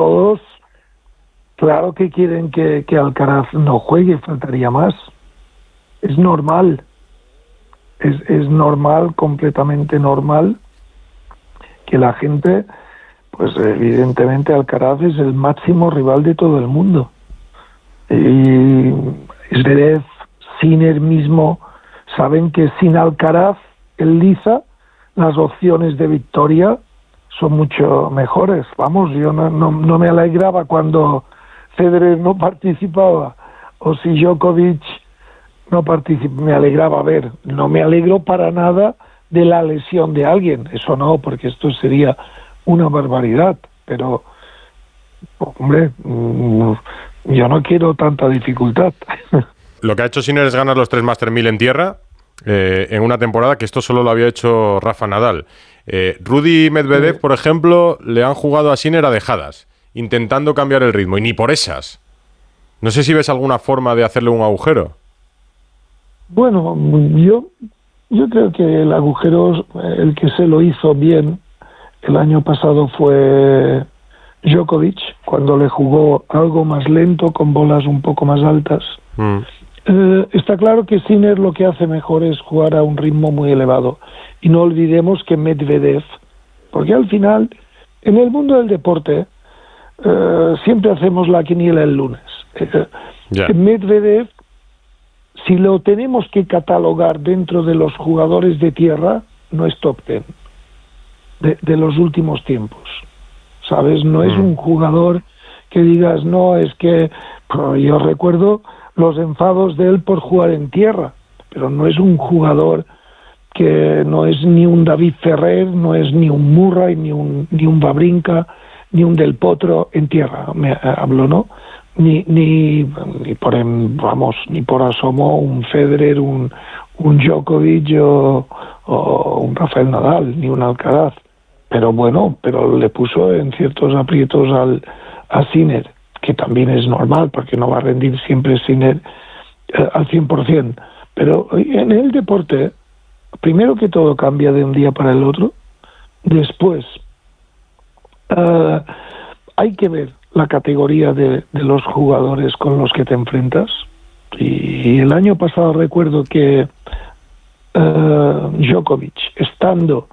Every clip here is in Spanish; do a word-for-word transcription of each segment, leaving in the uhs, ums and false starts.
todos, claro que quieren que, que Alcaraz no juegue, faltaría más. Es normal, es, es normal, completamente normal, que la gente, pues evidentemente Alcaraz es el máximo rival de todo el mundo. Y Zverev, Sinner mismo, saben que sin Alcaraz, el Liza, las opciones de victoria son mucho mejores. Vamos, yo no, no, no me alegraba cuando Federer no participaba, o si Djokovic no participaba, me alegraba ver. No me alegro para nada de la lesión de alguien, eso no, porque esto sería una barbaridad, pero, hombre, yo no quiero tanta dificultad. Lo que ha hecho Sinner es ganar los tres Master mil en tierra, eh, en una temporada que esto solo lo había hecho Rafa Nadal. Eh, Rudy Medvedev, por ejemplo, le han jugado a Sinner a dejadas, intentando cambiar el ritmo, y ni por esas. No sé si ves alguna forma de hacerle un agujero. Bueno, yo, yo creo que el agujero, el que se lo hizo bien el año pasado fue Djokovic, cuando le jugó algo más lento, con bolas un poco más altas. Mm. Eh, está claro que Sinner lo que hace mejor es jugar a un ritmo muy elevado. Y no olvidemos que Medvedev, porque al final, en el mundo del deporte, eh, siempre hacemos la quiniela el lunes. Eh, yeah. Medvedev, si lo tenemos que catalogar dentro de los jugadores de tierra, no es top ten de, de los últimos tiempos. ¿Sabes? No mm. es un jugador que digas, no, es que yo recuerdo los enfados de él por jugar en tierra, pero no es un jugador que no es ni un David Ferrer, no es ni un Murray, ni un ni un Wawrinka, ni un Del Potro en tierra, me hablo, ¿no? Ni ni ni por vamos, ni por asomo un Federer, un un Djokovic o, o un Rafael Nadal, ni un Alcaraz. Pero bueno, pero le puso en ciertos aprietos al a Sinner, que también es normal, porque no va a rendir siempre Sinner eh, al cien por ciento. Pero en el deporte, primero que todo cambia de un día para el otro. Después, uh, hay que ver la categoría de, de los jugadores con los que te enfrentas. Y el año pasado recuerdo que uh, Djokovic, estando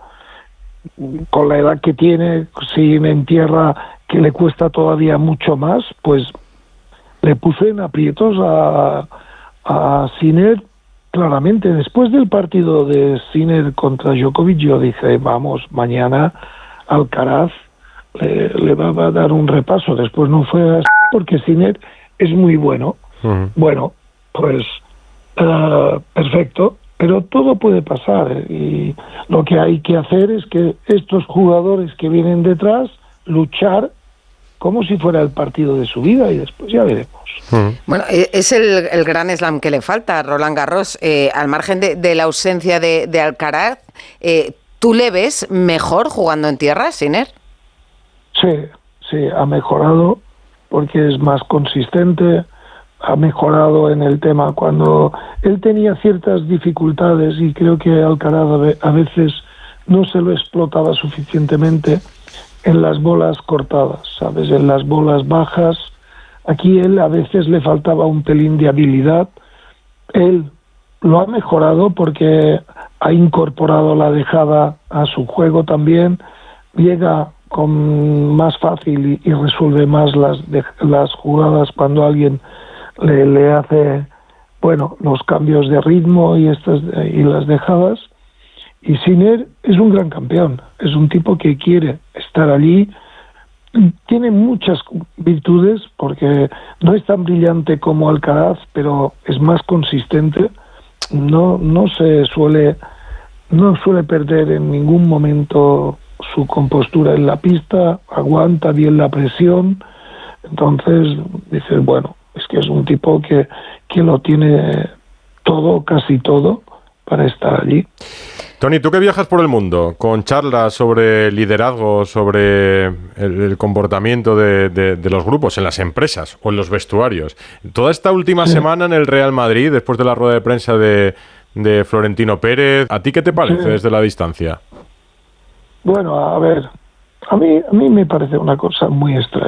con la edad que tiene, sin en tierra, que le cuesta todavía mucho más, pues le puso en aprietos a, a Sinner claramente. Después del partido de Sinner contra Djokovic, yo dije, vamos, mañana Alcaraz le, le va a dar un repaso. Después no fue así, porque Sinner es muy bueno. Uh-huh. Bueno, pues uh, perfecto, pero todo puede pasar, ¿eh? Y lo que hay que hacer es que estos jugadores que vienen detrás, luchar como si fuera el partido de su vida, y después ya veremos. Bueno, es el, el gran slam que le falta, Roland Garros. Eh, al margen de, de la ausencia de, de Alcaraz, eh, ¿tú le ves mejor jugando en tierra, Sinner? Sí, sí, ha mejorado porque es más consistente, ha mejorado en el tema cuando él tenía ciertas dificultades, y creo que Alcaraz a veces no se lo explotaba suficientemente en las bolas cortadas, ¿sabes? En las bolas bajas, aquí él a veces le faltaba un pelín de habilidad. Él lo ha mejorado porque ha incorporado la dejada a su juego también, llega con más fácil y, y resuelve más las, de, las jugadas cuando alguien le, le hace, bueno, los cambios de ritmo y, estas, y las dejadas. Y Sinner es un gran campeón, es un tipo que quiere estar allí, tiene muchas virtudes porque no es tan brillante como Alcaraz, pero es más consistente, no no se suele no suele perder en ningún momento su compostura en la pista, aguanta bien la presión. Entonces dices, bueno, es que es un tipo que, que lo tiene todo, casi todo, para estar allí. Toni, tú que viajas por el mundo con charlas sobre liderazgo, sobre el, el comportamiento de, de, de los grupos en las empresas o en los vestuarios, toda esta última sí. semana en el Real Madrid, después de la rueda de prensa de, de Florentino Pérez, ¿a ti qué te parece sí. desde la distancia? Bueno, a ver, a mí, a mí me parece una cosa muy extraña.